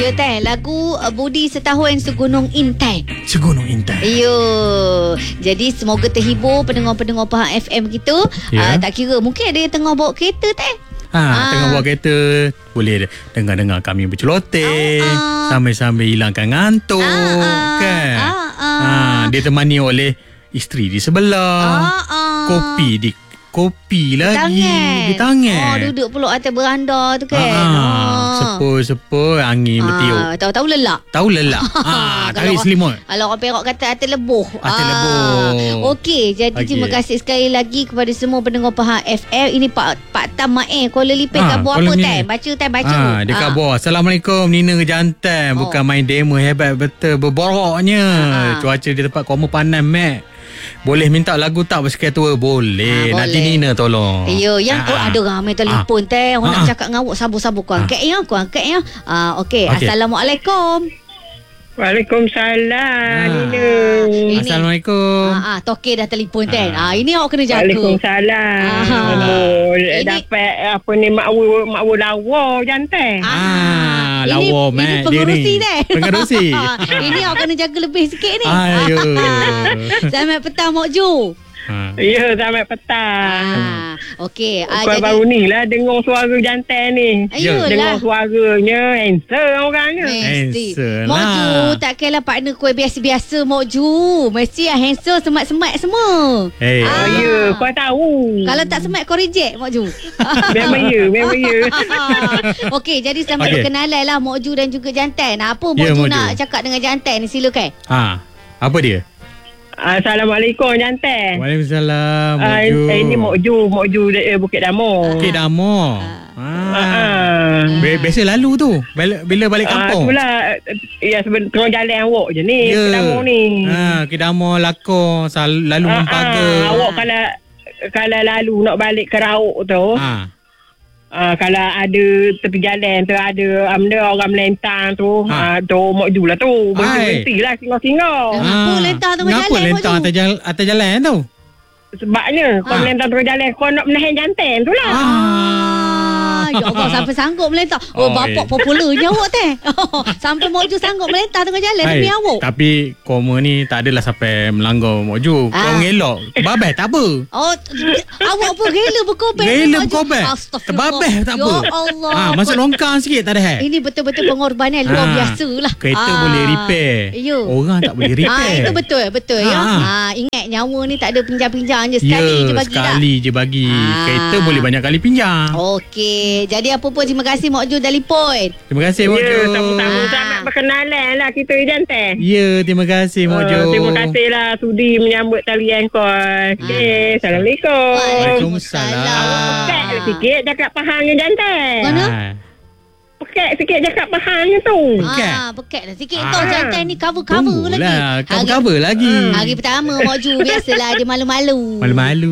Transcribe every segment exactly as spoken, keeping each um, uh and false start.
Bila teh lagu uh, Budi Setahun Segunung Intan. Segunung Intan. Yo. Jadi semoga terhibur pendengar-pendengar Pahang F M kita. Yeah. Uh, tak kira mungkin ada yang tengah bawa kereta teh. Ha, Ah. tengah bawa kereta boleh dengar-dengar kami berceloteh Ah, ah. sambil-sambil hilangkan ngantuk Ah, ah. kan. Ah, ah. Ha, ditemani oleh isteri di sebelah. Ah, ah. Kopi di kopi lagi Tangan. di tangan. Oh, duduk pulak atas beranda tu kan. Ah, sepur-sepur angin bertiup. Ah, tahu-tahu lelak. Tahu lelak. Ah, tarik Kalau- selimut. Kalau orang Perak kata atas lebuh. Atas Ah. lebuh. Okey, jadi Okey. terima kasih sekali lagi kepada semua pendengar Pahang F M. Ini Pak Pak Tam Mae Kuala Lipeh Ah, khabar Kuala apa Lipeh. Tan? Baca Tan baca. Ah, dia Ah. khabar. Assalamualaikum Nina Jantan. Oh. Bukan main demo hebat betul berboroknya. Ah. Cuaca di tempat kamu panas Mac. Boleh minta lagu tak bersekian tua? Boleh. Ah, Nanti boleh. Nina tolong. Ya, yang Ah, oh, ada ramai telefon teh. Orang Ah, nak ah. cakap dengan awak sabar-sabar ku angkat ya, ku angkat ya. Ah, okey. Okey. Assalamualaikum. Waalaikumsalam, Ah. Nina. Ini- Assalamualaikum. Ah, ah Toke dah telefon Tan. Ah. Ah, ini awak kena jaga. Waalaikumsalam. Ah. Oh, Ini- dapat apa ni makwu makwu lawa jantan. Ah, ini, lawa, ini Mat. Dia pengerusi ni. Tan. Pengerusi. Ini awak kena jaga lebih sikit ni. Ayo. Selamat petang Mok Ju. Ha. Ya, selamat petang. Ah, okey. Ah, Kau jadi baru ni lah dengar suara jantan ni. ayolah. Dengar suaranya handsome orangnya. Mesti. Handsome Mok lah. Ju takkanlah partner kuih biasa-biasa Mok Ju. Mesti yang handsome semat-semat semua. Hey. Oh, Ah. ya, kau tahu. Kalau tak semat kau reject Mok Ju. Memang ya, memang ya. Okey, jadi selamat Okey. berkenalan lah Mok Ju dan juga Jantan. Apa Mok Ya, Ju Mok Ju. nak cakap dengan Jantan ni, silakan. Ha. Apa dia? Assalamualaikum jantan. Waalaikumsalam. Ah, Moju. eh, ini Mok Ju, Mok Ju eh, Bukit Damo. Okey Damo. Ah. Ha. Ah. Be- Biasa lalu tu. Bila, bila balik Ah, kampung. itulah. Ya, sebenarnya tengah jalan awak je ni. Ya. Bukit Damo ni. Ha, Kedamo lako sal, lalu Ah, mempaga. ah, awak kalau kalau lalu nak balik ke Rauk tu, Ha. ah, kalau ada tepi jalan tu ada amda orang melentang tu, Ha. ah, tu Mok Ju lah tu. Hai. Berhenti lah singgah-singgah. Ah. Kenapa lentang tengah Kenapa jalan, lentang Mok Ju? atas jalan, atas jalan tu? Sebabnya kau Ah. melentang tengah jalan, kau nak menahan jantan tu lah. Ah, ya Allah, sampai sanggup melentang. Oh, Oh, bapak eh. popularnya awak teh. Sampai Mok Ju sanggup melentang tengah jalan Hai, demi awak. Tapi koma ni tak adalah sampai melanggar Moju. Ah. Kau ngelok. Babeh tak apa. Oh, t- awak pun rela berkorban. Rela Mok Ju. berkorban. Astagfirullah. Terbabeh tak apa. Ya Allah. Ha, masuk longkang sikit tak ada hai. Ini betul-betul pengorbanan luar Ah, biasa lah. Kereta Ah. boleh repair. Ya. Orang tak boleh repair. Ah, itu betul, betul ya. Ah. Ah, ingat nyawa ni tak ada pinjam-pinjam je, sekali ya, je bagi dah. sekali je bagi. Ah. Kereta boleh banyak kali pinjam. Okey, jadi apa pun terima kasih Mok Ju telefon. Terima kasih Mojo. Ya, sama-sama. Ah. Selamat berkenalan lah kita jantan. Ya, terima kasih Mojo. Uh, terima kasih lah sudi menyambut talian kau. Okey, Assalamualaikum. Waalaikumsalam. Pekak lah sikit cakap Pahangnya jantan. Mana? Ah. Pekak sikit cakap Pahangnya tu. Pekat? Ah, pekat dah sikit Ah. tu. Jantan ni cover-cover lagi. Tunggulah, Hari- cover-cover lagi. Hari pertama Mok Ju biasalah dia malu-malu. Malu-malu.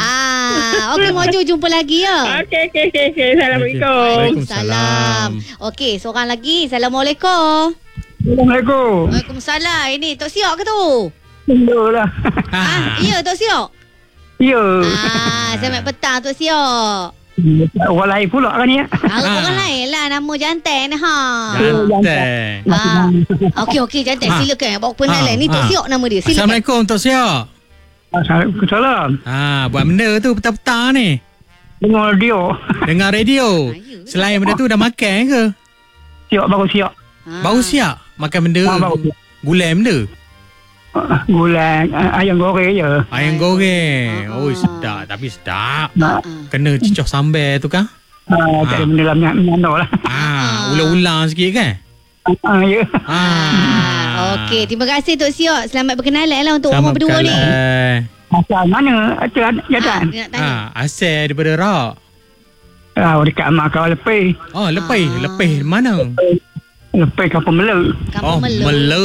Ah, okey Mok Ju, jumpa lagi ya. Okey, okey, okey. okey. Assalamualaikum. Waalaikumsalam. Okey, seorang lagi. Assalamualaikum. Assalamualaikum. Waalaikumsalam. Ini Tok Siok ke tu? Hello lah. Ah, ya Tok Siok. Ya. Ah, selamat petang Tok Siok. Orang lain pula kan ni. Ah, orang lain lah nama jantan ha. Jantan. Ah. Okey okey jantan Ah. silakan bawa kenalan. Ah, Ni Tok ah. Siok nama dia. Silakan. Assalamualaikum Tok Siok. Assalamualaikum. Ha, buat benda tu petang-petang ni. Dengar radio. Dengar radio. Ah, ya. Selain benda tu dah makan ke? Siap baru siap. Ah. Baru siap makan benda. Ah, baru siap. Gulai benda. Uh, gulai uh, ayam goreng je. Ayam goreng. Ah. Oh, sedap. Tapi sedap. Nak Kena cicoh sambal tu kan? uh, tak ada benda dalam minyak minyak lah. Ah, ulang-ulang sikit kan? Ah, ya. Ah. Ah, okey, terima kasih Tok Siok. Selamat berkenalan lah untuk Sama orang berdua ni. berkenalan. Asal mana? Asal Ah, jatan. dia nak tanya. Ah, asal daripada rak. Ah, dekat mak kau lepih. Oh, lepih. Ah. Lepih mana? Lepih kampung Melu. Kampung Oh, Melu. Mela.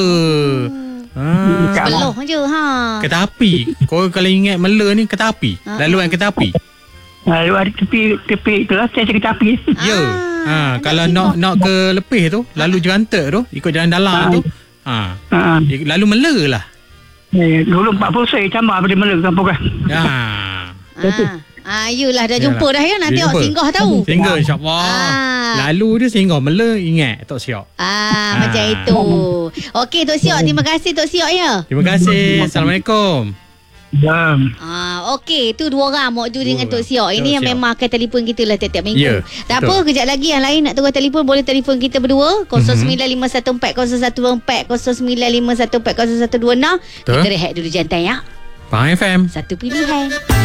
Ah. Dekat Beloh je ha. Kereta api. Kau kalau ingat Mela ni kereta api. Ah. Laluan kereta api. Lalu ada tepi tepi tu lah saya cerita api. Ya. Ah, Ha, nak kalau singkong. nak nak ke lepih tu, lalu jerantak tu, ikut jalan dalam tu. Ha. Ha. Lalu Mela lah. Eh, dulu empat puluh sen tambah pada Melu kampung kan. Ha. Ah. Ah, yulah dah Yalah. jumpa dah ya. Nanti Jumpa. awak singgah tahu. Singgah insyaAllah. Ah. Lalu dia singgah mela ingat Tok Siok. Ah, Ah. macam itu. Okey Tok Siok, terima kasih Tok Siok ya. Terima kasih. Assalamualaikum. Ya. Ah, okey, tu dua orang Mok Ju dengan Dua Tok Siok. orang. Ini Tok yang Siok. memang akan telefon kita lah tiap-tiap minggu. Ya, Tak betul. apa, kejap lagi yang lain nak terus telefon boleh telefon kita berdua kosong sembilan lima satu empat kosong satu dua empat kosong sembilan lima satu empat kosong satu dua enam. Betul. Kita rehat dulu jantan ya. Faham F M. Satu pilihan.